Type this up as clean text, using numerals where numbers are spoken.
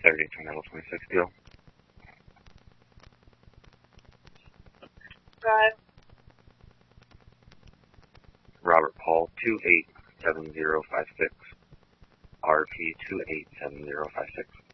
30 Tornado 26 deal. Drive. Robert Paul 287056. RP 287056.